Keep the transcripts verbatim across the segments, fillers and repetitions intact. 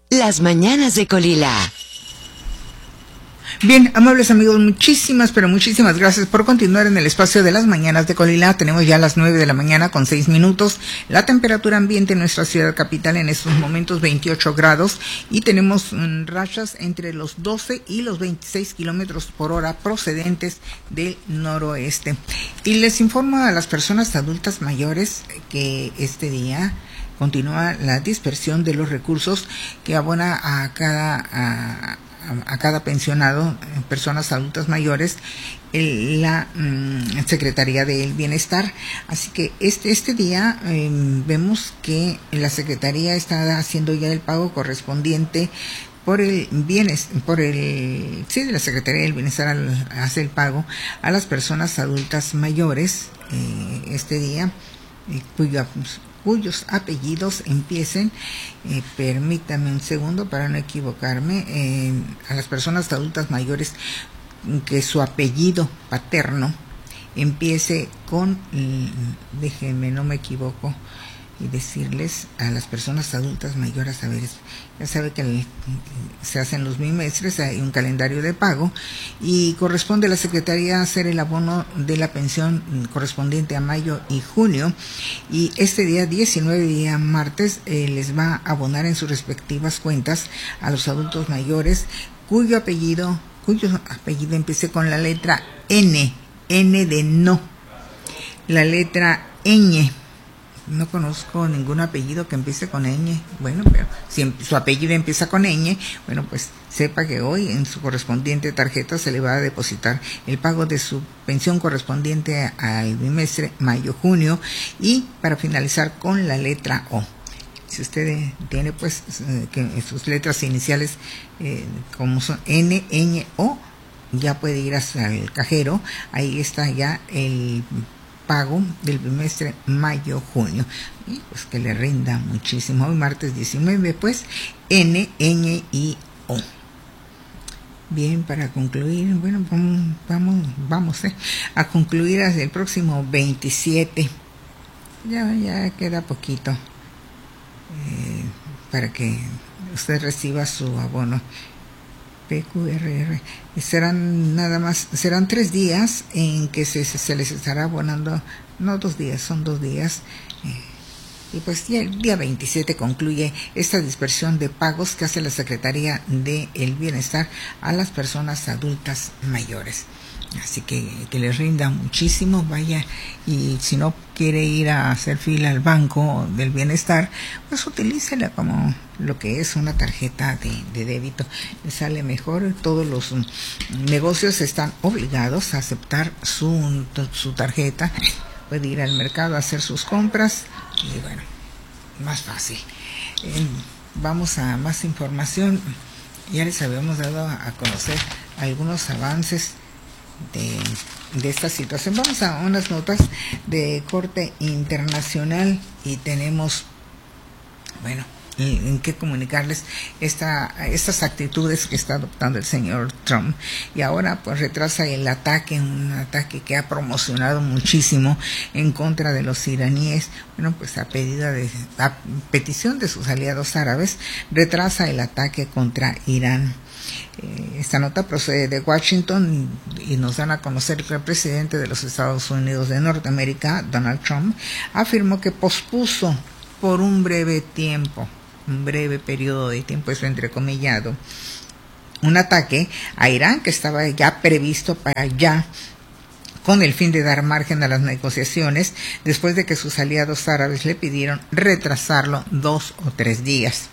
Las mañanas de Colila. Bien, amables amigos, muchísimas, pero muchísimas gracias por continuar en el espacio de las mañanas de Colila. Tenemos ya las nueve de la mañana con seis minutos. La temperatura ambiente en nuestra ciudad capital en estos momentos veintiocho grados y tenemos um, rachas entre los doce y los veintiséis kilómetros por hora procedentes del noroeste. Y les informo a las personas adultas mayores que este día continúa la dispersión de los recursos que abona a cada a, a cada pensionado, personas adultas mayores, el, la mm, Secretaría del Bienestar. Así que este este día eh, vemos que la Secretaría está haciendo ya el pago correspondiente por el bienestar, por el sí de la Secretaría del Bienestar al, hace el pago a las personas adultas mayores eh, este día, eh, cuyo cuyos apellidos empiecen, eh, permítame un segundo para no equivocarme, eh, a las personas adultas mayores que su apellido paterno empiece con, déjenme, no me equivoco, y decirles a las personas adultas mayores, a ver, ya sabe que el, se hacen los bimestres, hay un calendario de pago y corresponde a la Secretaría hacer el abono de la pensión correspondiente a mayo y junio, y este día diecinueve, día martes, eh, les va a abonar en sus respectivas cuentas a los adultos mayores cuyo apellido, cuyo apellido empiece con la letra N, N de no, la letra ñ. No conozco ningún apellido que empiece con ñ. Bueno, pero si su apellido empieza con ñ, bueno, pues sepa que hoy en su correspondiente tarjeta se le va a depositar el pago de su pensión correspondiente al bimestre mayo-junio y para finalizar con la letra O. Si usted tiene pues que sus letras iniciales eh, como son N, ñ, O, ya puede ir hasta el cajero. Ahí está ya el pago del bimestre mayo-junio y pues que le rinda muchísimo. Hoy martes diecinueve, pues N, ñ y O. Bien, para concluir, bueno, vamos vamos, vamos eh, a concluir hasta el próximo veintisiete. Ya, ya queda poquito eh, para que usted reciba su abono. P Q R R. Serán nada más, serán tres días en que se, se les estará abonando, no dos días, son dos días. Eh, y pues ya el día veintisiete concluye esta dispersión de pagos que hace la Secretaría del Bienestar a las personas adultas mayores. Así que que les rinda muchísimo, vaya, y si no quiere ir a hacer fila al banco del bienestar, pues utilícela como lo que es una tarjeta de, de débito, le sale mejor. Todos los negocios están obligados a aceptar su, su tarjeta, puede ir al mercado a hacer sus compras y bueno, más fácil. Eh, vamos a más información. Ya les habíamos dado a conocer algunos avances De, de esta situación. Vamos a unas notas de corte internacional y tenemos, bueno, en qué comunicarles esta, estas actitudes que está adoptando el señor Trump, y ahora pues retrasa el ataque, un ataque que ha promocionado muchísimo en contra de los iraníes. Bueno, pues a pedida de a petición de sus aliados árabes, retrasa el ataque contra Irán. Esta nota procede de Washington y nos dan a conocer que el presidente de los Estados Unidos de Norteamérica, Donald Trump, afirmó que pospuso por un breve tiempo, un breve periodo de tiempo, eso entrecomillado, un ataque a Irán que estaba ya previsto para ya, con el fin de dar margen a las negociaciones, después de que sus aliados árabes le pidieron retrasarlo dos o tres días.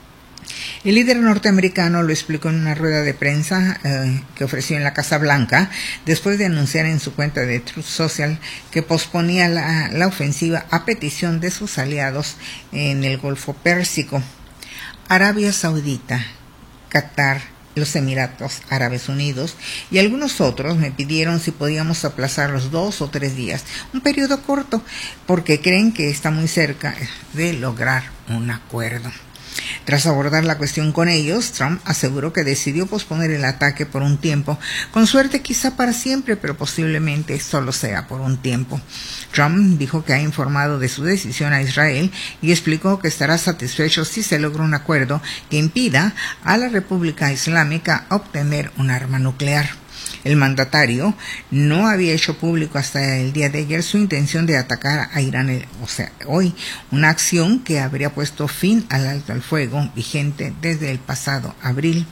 El líder norteamericano lo explicó en una rueda de prensa eh, que ofreció en la Casa Blanca, después de anunciar en su cuenta de Truth Social que posponía la, la ofensiva a petición de sus aliados en el Golfo Pérsico. Arabia Saudita, Qatar, los Emiratos Árabes Unidos y algunos otros me pidieron si podíamos aplazar los dos o tres días, un periodo corto, porque creen que está muy cerca de lograr un acuerdo. Tras abordar la cuestión con ellos, Trump aseguró que decidió posponer el ataque por un tiempo, con suerte quizá para siempre, pero posiblemente solo sea por un tiempo. Trump dijo que ha informado de su decisión a Israel y explicó que estará satisfecho si se logra un acuerdo que impida a la República Islámica obtener un arma nuclear. El mandatario no había hecho público hasta el día de ayer su intención de atacar a Irán, o sea, hoy, una acción que habría puesto fin al alto al fuego vigente desde el pasado abril.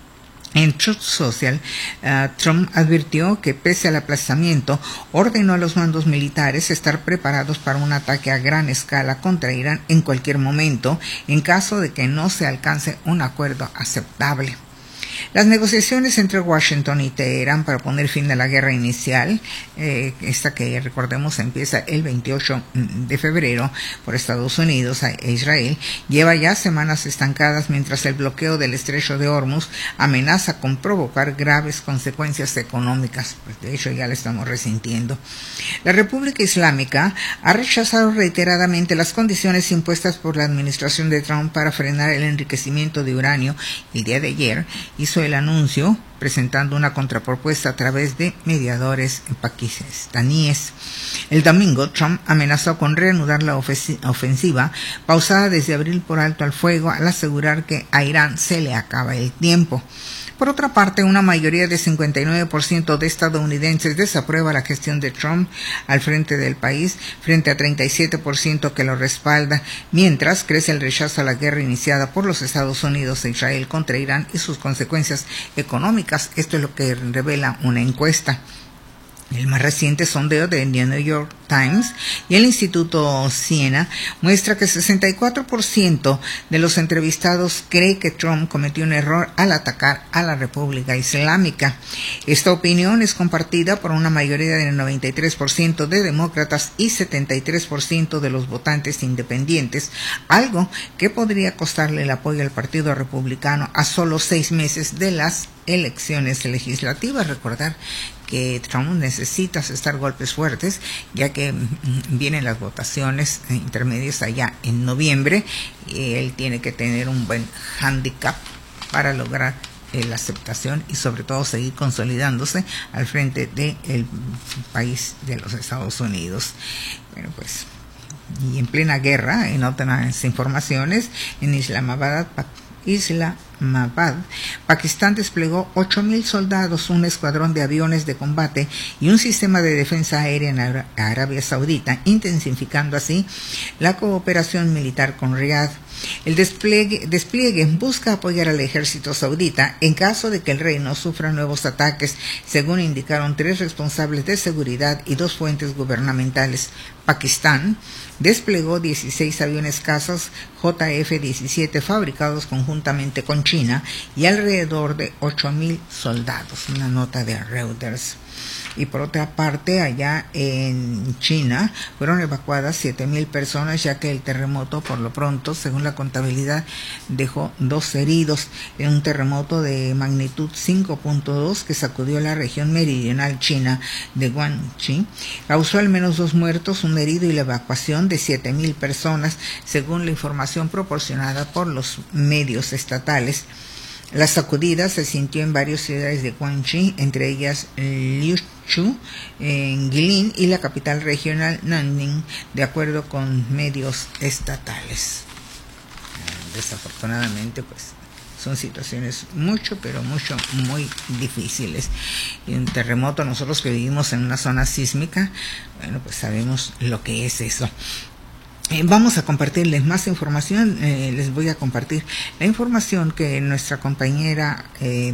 En Truth Social, uh, Trump advirtió que pese al aplazamiento, ordenó a los mandos militares estar preparados para un ataque a gran escala contra Irán en cualquier momento, en caso de que no se alcance un acuerdo aceptable. Las negociaciones entre Washington y Teherán para poner fin a la guerra inicial, eh, esta que recordemos empieza el veintiocho de febrero por Estados Unidos e Israel, lleva ya semanas estancadas mientras el bloqueo del estrecho de Hormuz amenaza con provocar graves consecuencias económicas. Pues de hecho ya lo estamos resintiendo. La República Islámica ha rechazado reiteradamente las condiciones impuestas por la administración de Trump para frenar el enriquecimiento de uranio. El día de ayer hizo el anuncio presentando una contrapropuesta a través de mediadores pakistaníes. El domingo, Trump amenazó con reanudar la ofensiva pausada desde abril por alto al fuego al asegurar que a Irán se le acaba el tiempo. Por otra parte, una mayoría de cincuenta y nueve por ciento de estadounidenses desaprueba la gestión de Trump al frente del país, frente a treinta y siete por ciento que lo respalda, mientras crece el rechazo a la guerra iniciada por los Estados Unidos e Israel contra Irán y sus consecuencias económicas. Esto es lo que revela una encuesta. El más reciente sondeo de The New York Times y el Instituto Siena muestra que sesenta y cuatro por ciento de los entrevistados cree que Trump cometió un error al atacar a la República Islámica. Esta opinión es compartida por una mayoría del noventa y tres por ciento de demócratas y setenta y tres por ciento de los votantes independientes, algo que podría costarle el apoyo al Partido Republicano a solo seis meses de las elecciones legislativas. Recordar que Trump necesita asestar golpes fuertes, ya que vienen las votaciones intermedias allá en noviembre, y él tiene que tener un buen handicap para lograr eh, la aceptación y sobre todo seguir consolidándose al frente del país de los Estados Unidos. Bueno, pues, y en plena guerra, en otras informaciones, en Islamabad, Islamabad, Pakistán desplegó ocho mil soldados, un escuadrón de aviones de combate y un sistema de defensa aérea en Ara- Arabia Saudita, intensificando así la cooperación militar con Riad. El despliegue, despliegue busca apoyar al ejército saudita en caso de que el reino sufra nuevos ataques, según indicaron tres responsables de seguridad y dos fuentes gubernamentales. Pakistán desplegó dieciséis aviones cazas J F diecisiete fabricados conjuntamente con China y alrededor de ocho mil soldados, una nota de Reuters. Y por otra parte, allá en China fueron evacuadas siete mil personas, ya que el terremoto, por lo pronto, según la contabilidad, dejó dos heridos en un terremoto de magnitud cinco punto dos que sacudió la región meridional china de Guangxi. Causó al menos dos muertos, un herido y la evacuación de siete mil personas, según la información proporcionada por los medios estatales. La sacudida se sintió en varias ciudades de Guangxi, entre ellas Liuzhou, en Guilin y la capital regional Nanning, de acuerdo con medios estatales. Desafortunadamente, pues, son situaciones mucho, pero mucho, muy difíciles. Y un terremoto, nosotros que vivimos en una zona sísmica, bueno, pues sabemos lo que es eso. Eh, vamos a compartirles más información. Eh, les voy a compartir la información que nuestra compañera eh,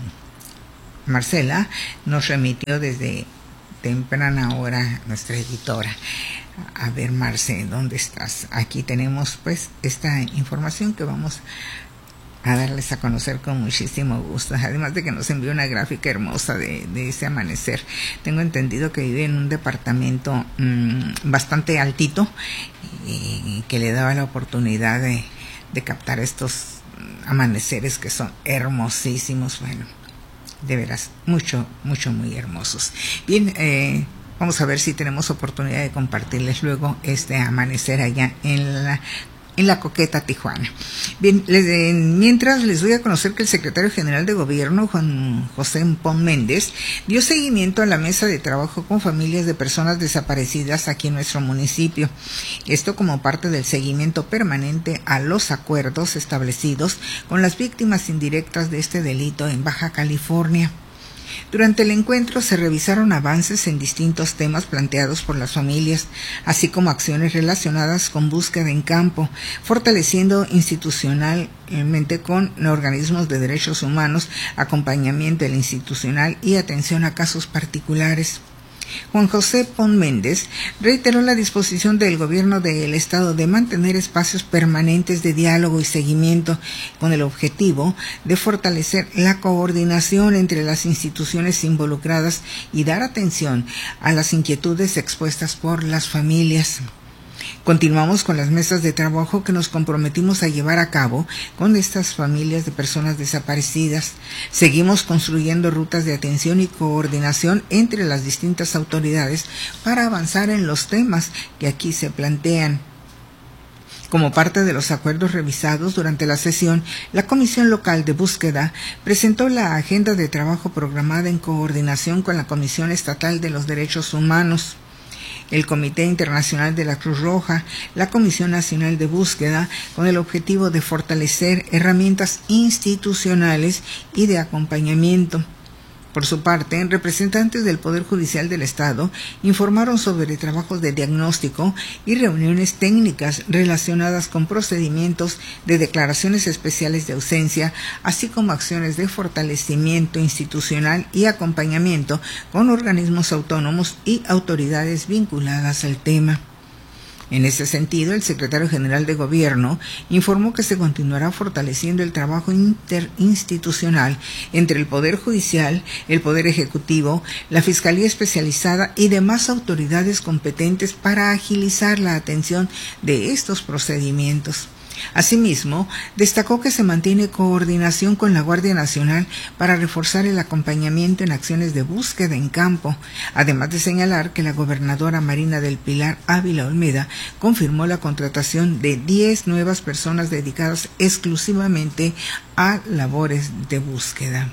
Marcela nos remitió desde temprana hora, nuestra editora. A ver, Marce, ¿dónde estás? Aquí tenemos pues esta información que vamos a darles a conocer con muchísimo gusto, además de que nos envió una gráfica hermosa de, de ese amanecer. Tengo entendido que vive en un departamento mmm, bastante altito y que le daba la oportunidad de, de captar estos amaneceres que son hermosísimos. Bueno, de veras, mucho, mucho, muy hermosos. Bien, eh, vamos a ver si tenemos oportunidad de compartirles luego este amanecer allá en la en la coqueta Tijuana. Bien, les, eh, mientras les doy a conocer que el secretario general de Gobierno, Juan José Pon Méndez, dio seguimiento a la mesa de trabajo con familias de personas desaparecidas aquí en nuestro municipio. Esto como parte del seguimiento permanente a los acuerdos establecidos con las víctimas indirectas de este delito en Baja California. Durante el encuentro se revisaron avances en distintos temas planteados por las familias, así como acciones relacionadas con búsqueda en campo, fortaleciendo institucionalmente con organismos de derechos humanos, acompañamiento institucional y atención a casos particulares. Juan José Pon Méndez reiteró la disposición del gobierno del estado de mantener espacios permanentes de diálogo y seguimiento con el objetivo de fortalecer la coordinación entre las instituciones involucradas y dar atención a las inquietudes expuestas por las familias. Continuamos con las mesas de trabajo que nos comprometimos a llevar a cabo con estas familias de personas desaparecidas. Seguimos construyendo rutas de atención y coordinación entre las distintas autoridades para avanzar en los temas que aquí se plantean. Como parte de los acuerdos revisados durante la sesión, la Comisión Local de Búsqueda presentó la agenda de trabajo programada en coordinación con la Comisión Estatal de los Derechos Humanos, el Comité Internacional de la Cruz Roja, la Comisión Nacional de Búsqueda, con el objetivo de fortalecer herramientas institucionales y de acompañamiento. Por su parte, representantes del Poder Judicial del Estado informaron sobre trabajos de diagnóstico y reuniones técnicas relacionadas con procedimientos de declaraciones especiales de ausencia, así como acciones de fortalecimiento institucional y acompañamiento con organismos autónomos y autoridades vinculadas al tema. En ese sentido, el secretario general de Gobierno informó que se continuará fortaleciendo el trabajo interinstitucional entre el Poder Judicial, el Poder Ejecutivo, la Fiscalía Especializada y demás autoridades competentes para agilizar la atención de estos procedimientos. Asimismo, destacó que se mantiene coordinación con la Guardia Nacional para reforzar el acompañamiento en acciones de búsqueda en campo, además de señalar que la gobernadora Marina del Pilar Ávila Olmeda confirmó la contratación de diez nuevas personas dedicadas exclusivamente a labores de búsqueda.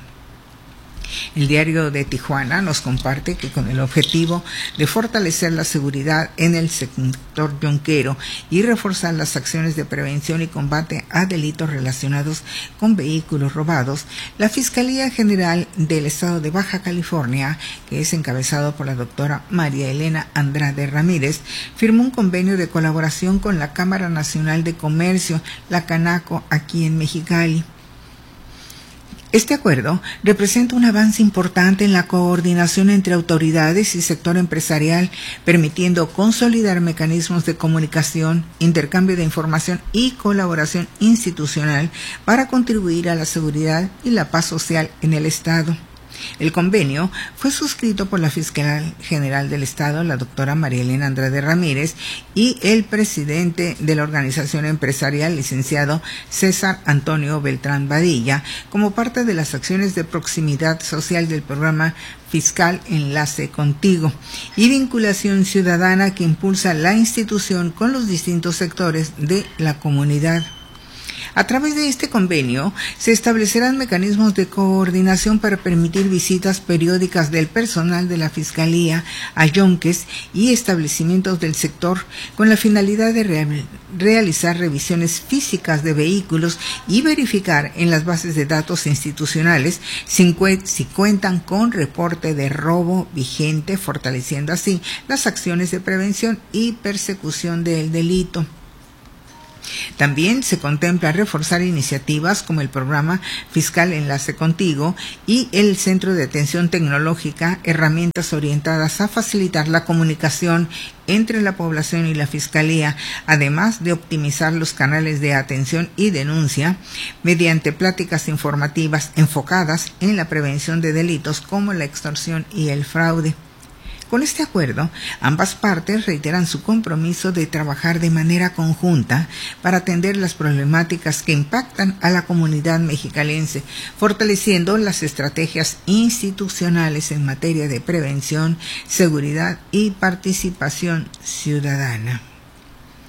El Diario de Tijuana nos comparte que con el objetivo de fortalecer la seguridad en el sector yunquero y reforzar las acciones de prevención y combate a delitos relacionados con vehículos robados, la Fiscalía General del Estado de Baja California, que es encabezado por la doctora María Elena Andrade Ramírez, firmó un convenio de colaboración con la Cámara Nacional de Comercio, la Canaco, aquí en Mexicali. Este acuerdo representa un avance importante en la coordinación entre autoridades y sector empresarial, permitiendo consolidar mecanismos de comunicación, intercambio de información y colaboración institucional para contribuir a la seguridad y la paz social en el Estado. El convenio fue suscrito por la Fiscal General del Estado, la doctora María Elena Andrade Ramírez, y el presidente de la organización empresarial, licenciado César Antonio Beltrán Badilla, como parte de las acciones de proximidad social del programa Fiscal Enlace Contigo y vinculación ciudadana que impulsa la institución con los distintos sectores de la comunidad. A través de este convenio se establecerán mecanismos de coordinación para permitir visitas periódicas del personal de la Fiscalía a yunques y establecimientos del sector con la finalidad de re- realizar revisiones físicas de vehículos y verificar en las bases de datos institucionales si, cuen- si cuentan con reporte de robo vigente, fortaleciendo así las acciones de prevención y persecución del delito. También se contempla reforzar iniciativas como el programa Fiscal Enlace Contigo y el Centro de Atención Tecnológica, herramientas orientadas a facilitar la comunicación entre la población y la Fiscalía, además de optimizar los canales de atención y denuncia mediante pláticas informativas enfocadas en la prevención de delitos como la extorsión y el fraude. Con este acuerdo, ambas partes reiteran su compromiso de trabajar de manera conjunta para atender las problemáticas que impactan a la comunidad mexicalense, fortaleciendo las estrategias institucionales en materia de prevención, seguridad y participación ciudadana.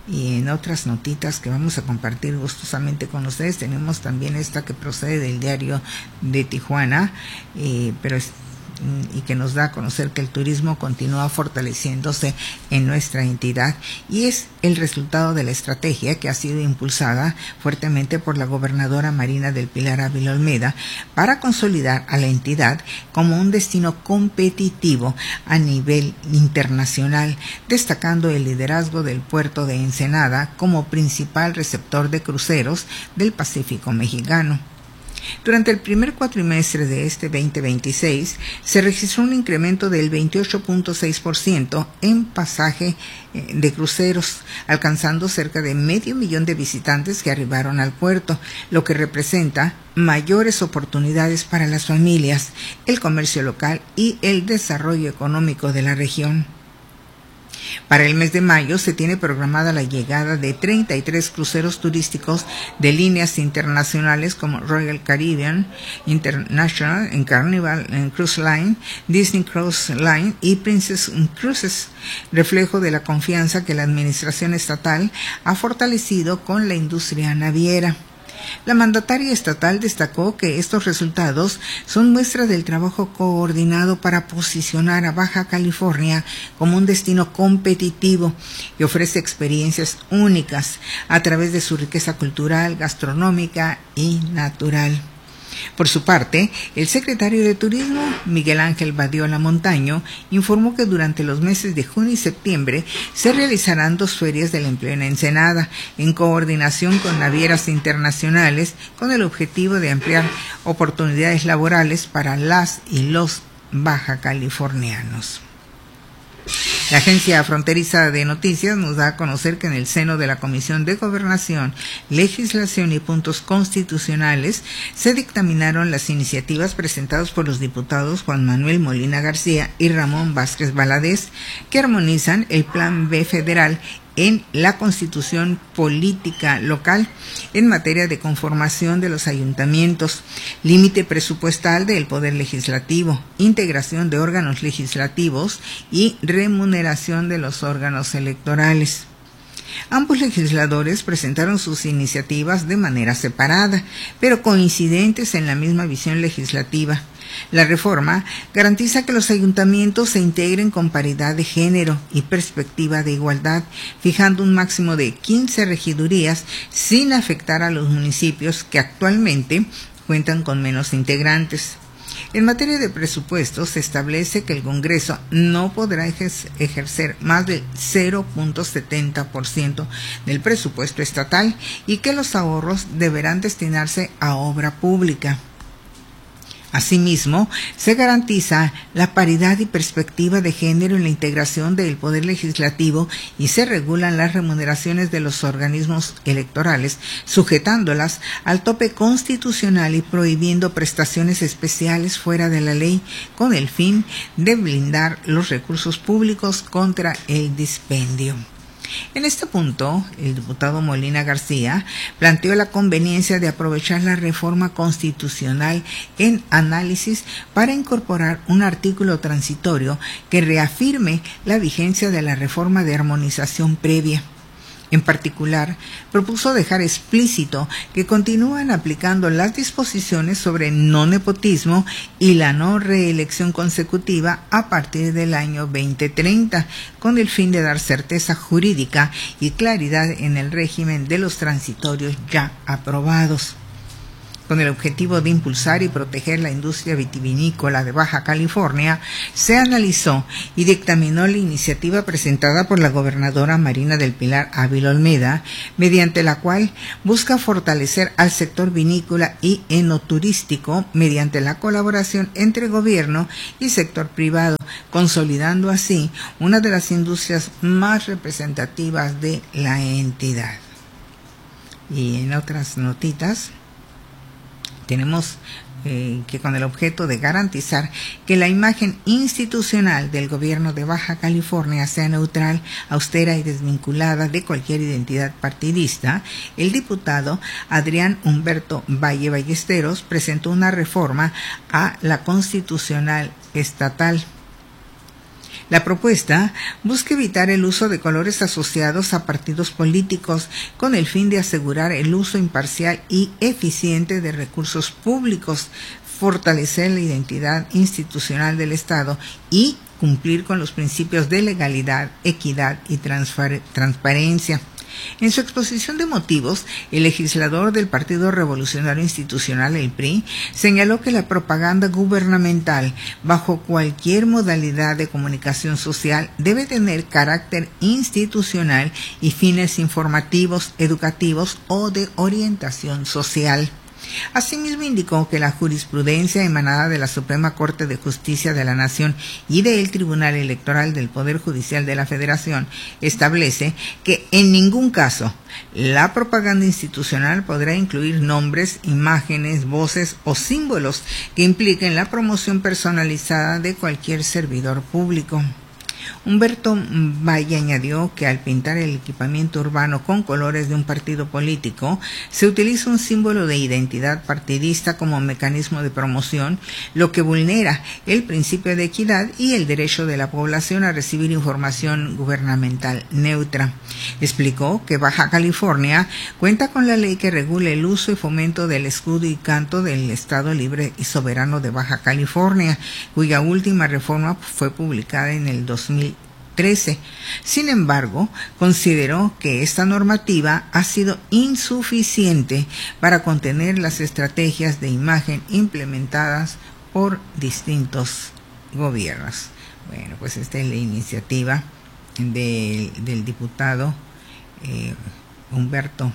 Y en otras notitas que vamos a compartir gustosamente con ustedes, tenemos también esta que procede del diario de Tijuana, eh, pero es, y que nos da a conocer que el turismo continúa fortaleciéndose en nuestra entidad y es el resultado de la estrategia que ha sido impulsada fuertemente por la gobernadora Marina del Pilar Ávila Olmeda para consolidar a la entidad como un destino competitivo a nivel internacional, destacando el liderazgo del puerto de Ensenada como principal receptor de cruceros del Pacífico mexicano. Durante el primer cuatrimestre de este veinte veintiséis se registró un incremento del veintiocho punto seis por ciento en pasaje de cruceros, alcanzando cerca de medio millón de visitantes que arribaron al puerto, lo que representa mayores oportunidades para las familias, el comercio local y el desarrollo económico de la región. Para el mes de mayo se tiene programada la llegada de treinta y tres cruceros turísticos de líneas internacionales como Royal Caribbean International, en Carnival en Cruise Line, Disney Cruise Line y Princess Cruises, reflejo de la confianza que la administración estatal ha fortalecido con la industria naviera. La mandataria estatal destacó que estos resultados son muestra del trabajo coordinado para posicionar a Baja California como un destino competitivo que ofrece experiencias únicas a través de su riqueza cultural, gastronómica y natural. Por su parte, el secretario de Turismo, Miguel Ángel Badiola Montaño, informó que durante los meses de junio y septiembre se realizarán dos ferias del empleo en Ensenada, en coordinación con navieras internacionales, con el objetivo de ampliar oportunidades laborales para las y los baja californianos. La Agencia Fronteriza de Noticias nos da a conocer que en el seno de la Comisión de Gobernación, Legislación y Puntos Constitucionales se dictaminaron las iniciativas presentadas por los diputados Juan Manuel Molina García y Ramón Vázquez Valadez, que armonizan el Plan B federal en la Constitución Política Local en materia de conformación de los ayuntamientos, límite presupuestal del Poder Legislativo, integración de órganos legislativos y remuneración de los órganos electorales. Ambos legisladores presentaron sus iniciativas de manera separada, pero coincidentes en la misma visión legislativa. La reforma garantiza que los ayuntamientos se integren con paridad de género y perspectiva de igualdad, fijando un máximo de quince regidurías sin afectar a los municipios que actualmente cuentan con menos integrantes. En materia de presupuestos, se establece que el Congreso no podrá ejercer más del cero punto setenta por ciento del presupuesto estatal y que los ahorros deberán destinarse a obra pública. Asimismo, se garantiza la paridad y perspectiva de género en la integración del Poder Legislativo y se regulan las remuneraciones de los organismos electorales, sujetándolas al tope constitucional y prohibiendo prestaciones especiales fuera de la ley, con el fin de blindar los recursos públicos contra el dispendio. En este punto, el diputado Molina García planteó la conveniencia de aprovechar la reforma constitucional en análisis para incorporar un artículo transitorio que reafirme la vigencia de la reforma de armonización previa. En particular, propuso dejar explícito que continúan aplicando las disposiciones sobre no nepotismo y la no reelección consecutiva a partir del año veinte treinta, con el fin de dar certeza jurídica y claridad en el régimen de los transitorios ya aprobados. Con el objetivo de impulsar y proteger la industria vitivinícola de Baja California, se analizó y dictaminó la iniciativa presentada por la gobernadora Marina del Pilar Ávila Olmeda, mediante la cual busca fortalecer al sector vinícola y enoturístico mediante la colaboración entre gobierno y sector privado, consolidando así una de las industrias más representativas de la entidad. Y en otras notitas, tenemos eh, que con el objeto de garantizar que la imagen institucional del gobierno de Baja California sea neutral, austera y desvinculada de cualquier identidad partidista, el diputado Adrián Humberto Valle Ballesteros presentó una reforma a la constitucional estatal. La propuesta busca evitar el uso de colores asociados a partidos políticos con el fin de asegurar el uso imparcial y eficiente de recursos públicos, fortalecer la identidad institucional del Estado y cumplir con los principios de legalidad, equidad y transparencia. En su exposición de motivos, el legislador del Partido Revolucionario Institucional, el P R I, señaló que la propaganda gubernamental, bajo cualquier modalidad de comunicación social, debe tener carácter institucional y fines informativos, educativos o de orientación social. Asimismo, indicó que la jurisprudencia emanada de la Suprema Corte de Justicia de la Nación y del Tribunal Electoral del Poder Judicial de la Federación establece que en ningún caso la propaganda institucional podrá incluir nombres, imágenes, voces o símbolos que impliquen la promoción personalizada de cualquier servidor público. Humberto Valle añadió que al pintar el equipamiento urbano con colores de un partido político, se utiliza un símbolo de identidad partidista como mecanismo de promoción, lo que vulnera el principio de equidad y el derecho de la población a recibir información gubernamental neutra. Explicó que Baja California cuenta con la ley que regula el uso y fomento del escudo y canto del Estado Libre y Soberano de Baja California, cuya última reforma fue publicada en el dos mil trece. Sin embargo, consideró que esta normativa ha sido insuficiente para contener las estrategias de imagen implementadas por distintos gobiernos. Bueno, pues esta es la iniciativa de, del diputado eh, Humberto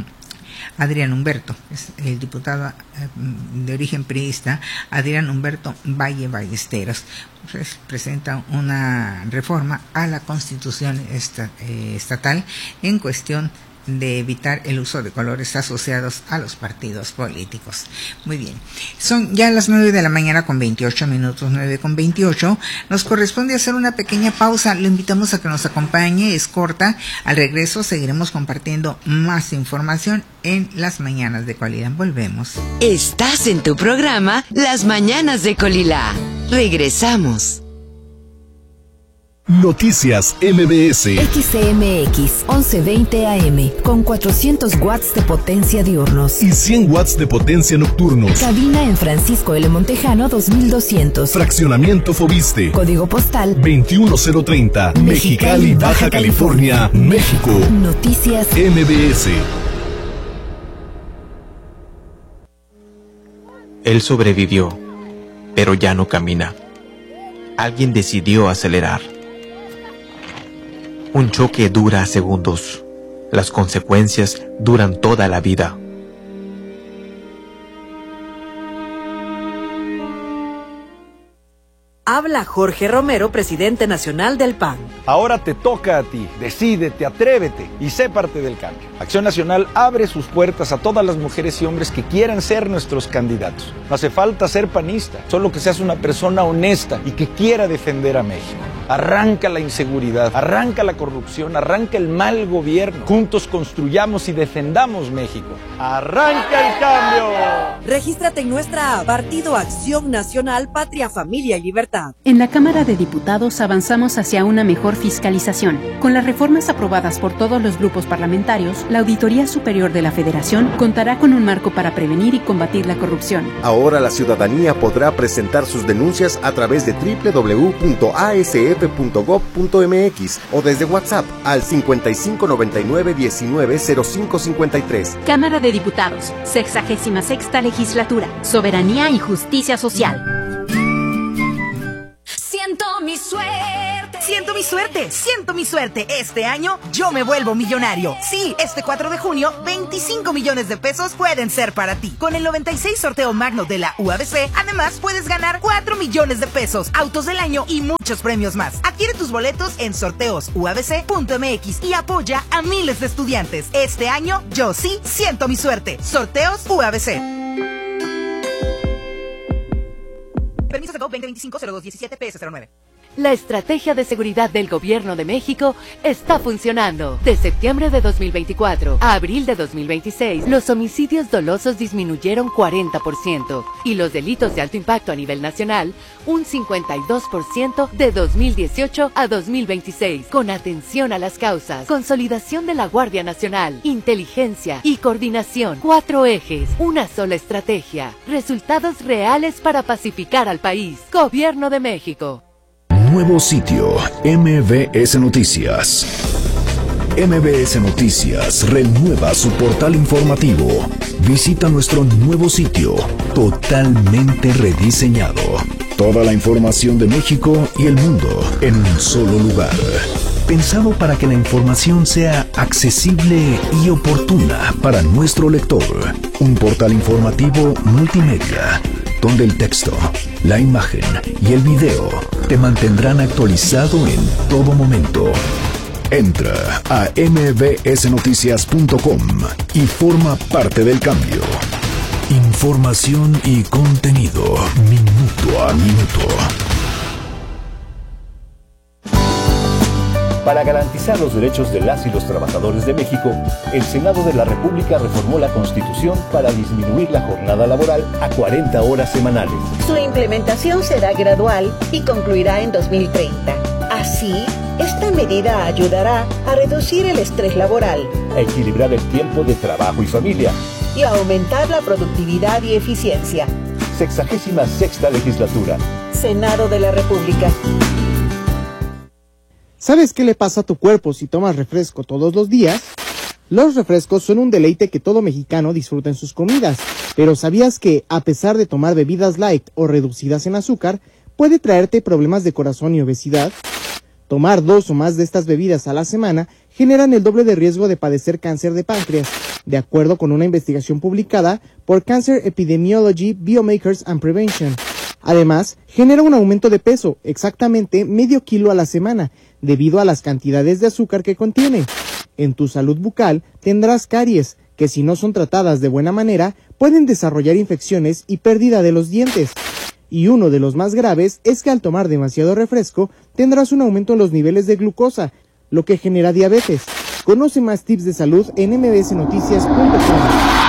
Adrián Humberto, es el diputado de origen priista, Adrián Humberto Valle Ballesteros. Pues presenta una reforma a la Constitución esta, eh, estatal en cuestión de evitar el uso de colores asociados a los partidos políticos. Muy bien, son ya las nueve de la mañana con veintiocho minutos, nueve con veintiocho. Nos corresponde hacer una pequeña pausa. Lo invitamos a que nos acompañe, es corta. Al regreso seguiremos compartiendo más información en Las Mañanas de Colila. Volvemos. Estás en tu programa Las Mañanas de Colila. Regresamos. Noticias M B S. X C M X once veinte A M con cuatrocientos watts de potencia diurnos y cien watts de potencia nocturnos. Cabina en Francisco L. Montejano dos mil doscientos. Fraccionamiento Fobiste. Código postal veintiuno cero treinta. Mexicali, Baja California, México. Noticias M B S. Él sobrevivió, pero ya no camina. Alguien decidió acelerar. Un choque dura segundos. Las consecuencias duran toda la vida. Habla Jorge Romero, presidente nacional del P A N. Ahora te toca a ti. Decídete, atrévete y sé parte del cambio. Acción Nacional abre sus puertas a todas las mujeres y hombres que quieran ser nuestros candidatos. No hace falta ser panista, solo que seas una persona honesta y que quiera defender a México. Arranca la inseguridad, arranca la corrupción, arranca el mal gobierno. Juntos construyamos y defendamos México. ¡Arranca el cambio! Regístrate en nuestra app Partido Acción Nacional, Patria, Familia y Libertad. En la Cámara de Diputados avanzamos hacia una mejor fiscalización. Con las reformas aprobadas por todos los grupos parlamentarios, la Auditoría Superior de la Federación contará con un marco para prevenir y combatir la corrupción. Ahora la ciudadanía podrá presentar sus denuncias a través de doble u doble u doble u punto a s f punto gob punto m x o desde WhatsApp al cincuenta y cinco noventa y nueve diecinueve cero cinco cincuenta y tres. Cámara de Diputados, sexagésima sexta Legislatura, Soberanía y Justicia Social. Siento mi suerte. Siento mi suerte, siento mi suerte. Este año yo me vuelvo millonario. Sí, este cuatro de junio, veinticinco millones de pesos pueden ser para ti. Con el noventa y seis sorteo magno de la U A B C, además puedes ganar cuatro millones de pesos, autos del año y muchos premios más. Adquiere tus boletos en sorteos u a b c punto m x y apoya a miles de estudiantes. Este año yo sí siento mi suerte. Sorteos U A B C. Permiso de veinte veinticinco cero dos diecisiete P S cero nueve. La estrategia de seguridad del Gobierno de México está funcionando. De septiembre de dos mil veinticuatro a abril de dos mil veintiséis, los homicidios dolosos disminuyeron cuarenta por ciento y los delitos de alto impacto a nivel nacional un cincuenta y dos por ciento de dos mil dieciocho a dos mil veintiséis. Con atención a las causas, consolidación de la Guardia Nacional, inteligencia y coordinación. Cuatro ejes, una sola estrategia. Resultados reales para pacificar al país. Gobierno de México. Nuevo sitio, M B S Noticias. M B S Noticias renueva su portal informativo. Visita nuestro nuevo sitio, totalmente rediseñado. Toda la información de México y el mundo en un solo lugar. Pensado para que la información sea accesible y oportuna para nuestro lector. Un portal informativo multimedia, donde el texto, la imagen y el video te mantendrán actualizado en todo momento. Entra a m b s noticias punto com y forma parte del cambio. Información y contenido, minuto a minuto. Para garantizar los derechos de las y los trabajadores de México, el Senado de la República reformó la Constitución para disminuir la jornada laboral a cuarenta horas semanales. Su implementación será gradual y concluirá en dos mil treinta. Así, esta medida ayudará a reducir el estrés laboral, a equilibrar el tiempo de trabajo y familia y a aumentar la productividad y eficiencia. Sexagésima sexta legislatura. Senado de la República. ¿Sabes qué le pasa a tu cuerpo si tomas refresco todos los días? Los refrescos son un deleite que todo mexicano disfruta en sus comidas, pero ¿sabías que, a pesar de tomar bebidas light o reducidas en azúcar, puede traerte problemas de corazón y obesidad? Tomar dos o más de estas bebidas a la semana generan el doble de riesgo de padecer cáncer de páncreas, de acuerdo con una investigación publicada por Cancer Epidemiology, Biomarkers and Prevention. Además, genera un aumento de peso, exactamente medio kilo a la semana, debido a las cantidades de azúcar que contiene. En tu salud bucal tendrás caries, que si no son tratadas de buena manera, pueden desarrollar infecciones y pérdida de los dientes. Y uno de los más graves es que al tomar demasiado refresco, tendrás un aumento en los niveles de glucosa, lo que genera diabetes. Conoce más tips de salud en m b s noticias punto com.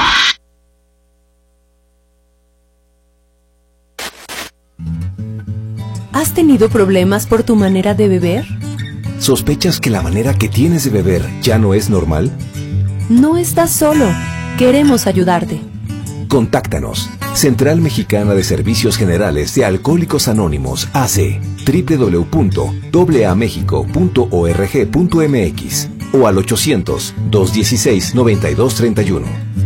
¿Has tenido problemas por tu manera de beber? ¿Sospechas que la manera que tienes de beber ya no es normal? No estás solo. Queremos ayudarte. Contáctanos. Central Mexicana de Servicios Generales de Alcohólicos Anónimos, A C, w w w punto a a mexico punto org punto m x o al ochocientos, dos dieciséis, noventa y dos treinta y uno.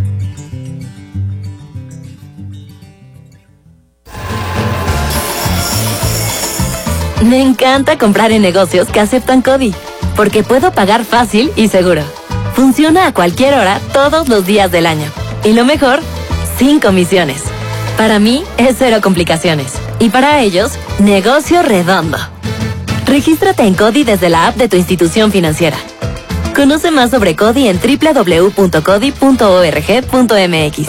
Me encanta comprar en negocios que aceptan CODI, porque puedo pagar fácil y seguro. Funciona a cualquier hora, todos los días del año. Y lo mejor, sin comisiones. Para mí, es cero complicaciones. Y para ellos, negocio redondo. Regístrate en CODI desde la app de tu institución financiera. Conoce más sobre CODI en w w w punto codi punto org punto m x.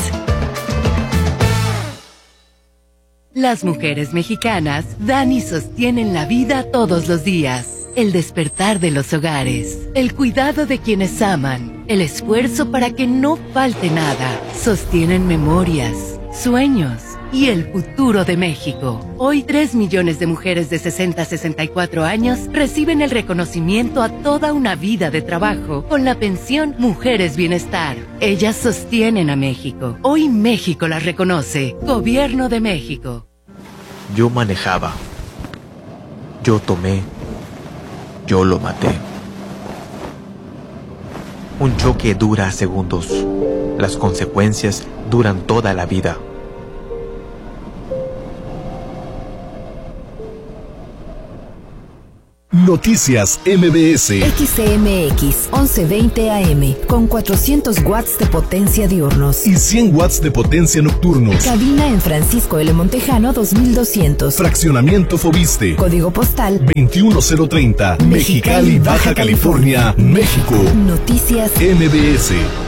Las mujeres mexicanas dan y sostienen la vida todos los días. El despertar de los hogares, el cuidado de quienes aman, el esfuerzo para que no falte nada. Sostienen memorias, sueños y el futuro de México. Hoy tres millones de mujeres de sesenta a sesenta y cuatro años reciben el reconocimiento a toda una vida de trabajo con la pensión Mujeres Bienestar. Ellas sostienen a México. Hoy México las reconoce. Gobierno de México. Yo manejaba. Yo tomé. Yo lo maté. Un choque dura segundos. Las consecuencias duran toda la vida. Noticias M B S. X C M X once veinte A M con cuatrocientos watts de potencia diurnos y cien watts de potencia nocturnos. Cabina en Francisco L. Montejano dos mil doscientos. Fraccionamiento Fobiste. Código postal veintiuno cero treinta. Mexicali, Baja California, México. Noticias M B S.